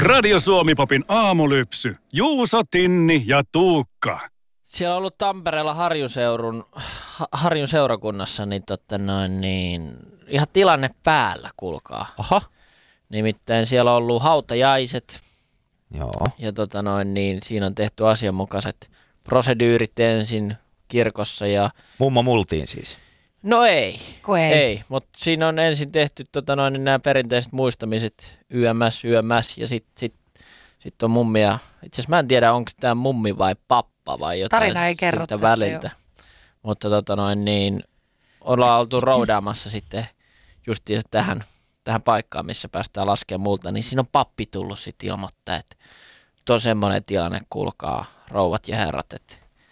Radio Suomi-popin aamulypsy. Juuso, Tinni ja Tuukka. Siellä on ollut Tampereella Harjun seurakunnassa niin ihan tilanne päällä, kuulkaa. Aha. Nimittäin siellä on ollut hautajaiset. Joo. Ja siinä on tehty asianmukaiset prosedyyrit ensin kirkossa ja... Mummo multiin siis. No ei. Ei. Mutta siinä on ensin tehty nämä perinteiset muistamiset YMS ja sit on mummi ja... Itse asiassa mä en tiedä, onko tämä mummi vai pappa vai jotain. Tarina ei kerro siltä väliltä. Mutta ollaan oltu roudaamassa sitten justiin tähän paikkaan, missä päästään laskemaan multa, niin siinä on pappi tullut sitten ilmoittaa, että on semmoinen tilanne, kuulkaa rouvat ja herrat, että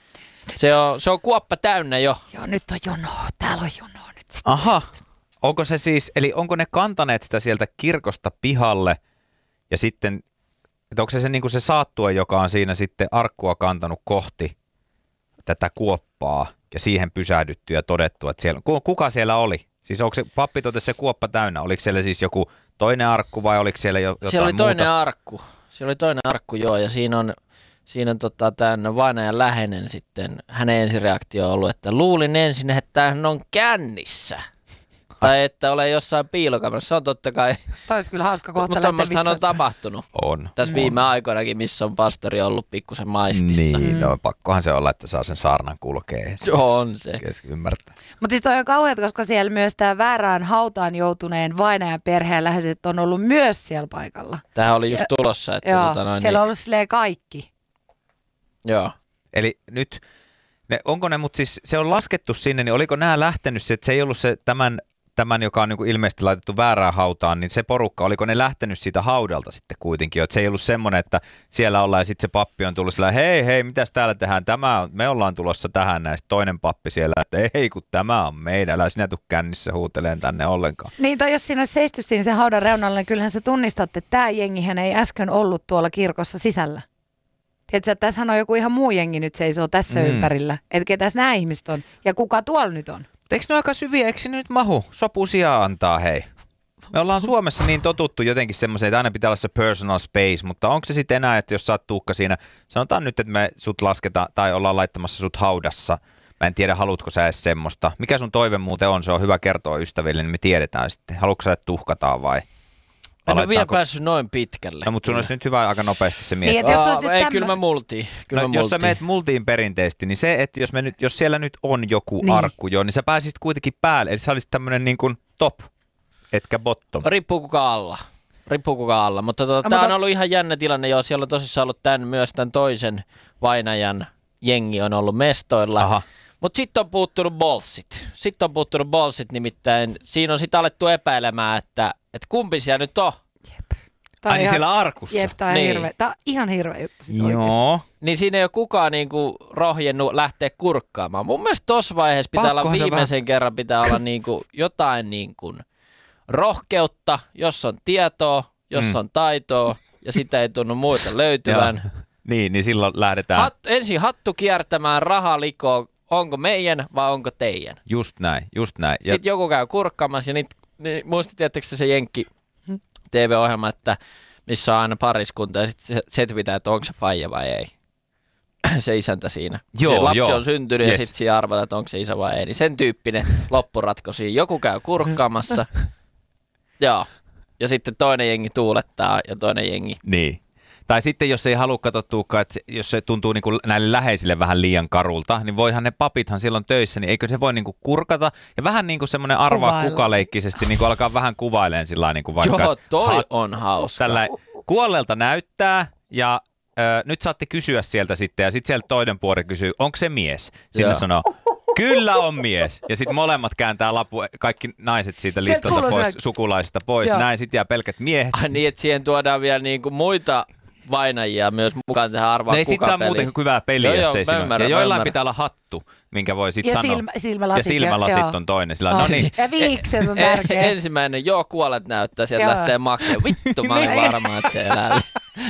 se on kuoppa täynnä jo. Joo, nyt on jonoa. Täällä on jonoa nyt. Aha. Onko se siis, eli onko ne kantaneet sitä sieltä kirkosta pihalle ja sitten, että onko se niin kuin se saattue, joka on siinä sitten arkkua kantanut kohti tätä kuoppaa ja siihen pysähdytty ja todettu, että siellä, kuka siellä oli? Siis onko se, pappi totesi se kuoppa täynnä, oliko siellä siis joku toinen arkku vai oliko siellä jotain siellä oli muuta? Siellä oli toinen arkku, joo, ja siinä on tämän vainajan läheinen sitten, hänen ensireaktio on ollut, että luulin ensin, että hän on kännissä. Tai että ole jossain piilokamerassa. Se on totta kai. Tämä olisi kyllä hauska kohta mutta tommostahan on tapahtunut. On. Tässä viime aikoinakin, missä on pastori ollut pikkusen maistissa. Niin, no pakkohan se olla, että saa sen saarnan kulkea. Joo, on se. Ymmärtää. Mutta siis toi on kauheat, koska siellä myös tämä väärään hautaan joutuneen vainajan perheen läheiset on ollut myös siellä paikalla. Tämähän oli just tulossa. Että joo, siellä on ollut silleen kaikki. Joo. Eli nyt, onko ne, mutta siis se on laskettu sinne, niin oliko nämä lähtenyt, että se ei ollut se tämän, joka on niin kuin ilmeisesti laitettu väärään hautaan, niin se porukka, oliko ne lähtenyt siitä haudalta sitten kuitenkin, että se ei ollut semmoinen, että siellä ollaan ja sitten se pappi on tullut sillä, hei, mitäs täällä tehdään, me ollaan tulossa tähän näistä, toinen pappi siellä, että ei kun tämä on meidän, älä sinä tuu kännissä huuteleen tänne ollenkaan. Niin, tai jos siinä olisi seisty siinä sen haudan reunalla, niin kyllähän sä tunnistat, että tämä jengihän ei äsken ollut tuolla kirkossa sisällä. Tiedätkö, että tässä on joku ihan muu jengi nyt seisoo tässä ympärillä, että ketäs nämä ihmiset on ja kuka tuolla nyt on. Eikö ne ole aika syviä, eikö se nyt mahu? Sopu sijaa antaa, hei. Me ollaan Suomessa niin totuttu jotenkin semmoiseen, että aina pitää olla se personal space, mutta onko se sitten enää, että jos sä oot Tuukka siinä, sanotaan nyt, että me sut lasketaan tai ollaan laittamassa sut haudassa. Mä en tiedä, haluatko sä edes semmoista. Mikä sun toive muuten on, se on hyvä kertoa ystäville, niin me tiedetään sitten. Haluatko sä, että tuhkataan vai? En ole vielä päässyt noin pitkälle. No, mutta sun olisi nyt hyvä aika nopeasti se miettiä. Niin, kyllä mä multiin. Jos sä meet multiin perinteisesti, niin se, että jos siellä nyt on joku arkku jo, niin sä pääsisit kuitenkin päälle. Eli sä olisit tämmönen niin kuin top, etkä bottom. Riippuu kuka alla. Mutta tää on ollut ihan jännä tilanne jo. Siellä on tosissaan ollut myös tämän toisen vainajan jengi on ollut mestoilla. Aha. Mutta sitten on puuttunut bolsit. Nimittäin siinä on sitten alettu epäilemään, että kumpi siellä nyt on. Ai niin siellä arkussa. Jep, tää on niin. hirveä. Tää on ihan hirveä juttu siis Joo. oikeasti. Niin siinä ei ole kukaan niinku rohjennut lähteä kurkkaamaan. Mun mielestä tossa vaiheessa pitää olla viimeisen kerran pitää olla niinku jotain niinku rohkeutta, jos on tietoa, jos on taitoa ja sitä ei tunnu muita löytyvän. niin silloin lähdetään. Ensin hattu kiertämään, raha likoo. Onko meidän vai onko teidän? Just näin. Sitten joku käy kurkkaamassa ja niin muistit, tiedättekö se Jenkki TV-ohjelma, että missä on aina pariskunta ja sitten setvitetään, että onko se faija vai ei. Se isäntä siinä. Joo, se lapsi on syntynyt ja sitten siinä arvataan, että onko se isä vai ei. Niin sen tyyppinen loppuratko siinä. Joku käy kurkkaamassa. Joo. Ja sitten toinen jengi tuulettaa ja toinen jengi. Niin. Tai sitten jos ei halua katsoa Tuukka, että jos se tuntuu niin kuin näille läheisille vähän liian karulta, niin voihan ne papithan silloin töissä, niin eikö se voi niin kuin kurkata ja vähän niin kuin semmoinen arvaa kukaleikkisesti, niin kuin alkaa vähän kuvailemaan sillä niin kuin vaikka... Joo, toi on hauska. Tällä kuolleelta näyttää ja nyt saatte kysyä sieltä sitten ja sitten sieltä toinen puoli kysyy, onko se mies? Sitten sanoo, kyllä on mies. Ja sitten molemmat kääntää kaikki naiset siitä listalta pois, sukulaisista pois. Joo. Näin sitten jää pelkät miehet. Niin, että siihen tuodaan vielä niinku muita vainajia myös mukaan tähän arvaa kuka peliin. Ei sit saa muuten hyvää peliä, jos ei siinä. Ja joillain pitää olla hattu, minkä voi sit sanoa. Silmälasit. Ja silmälasit on toinen. Sillä, no niin. Ja viikset on tärkeä. Ensimmäinen, kuolet näyttää, sieltä lähtee makeen. Vittu, mä olin varma, että se elää.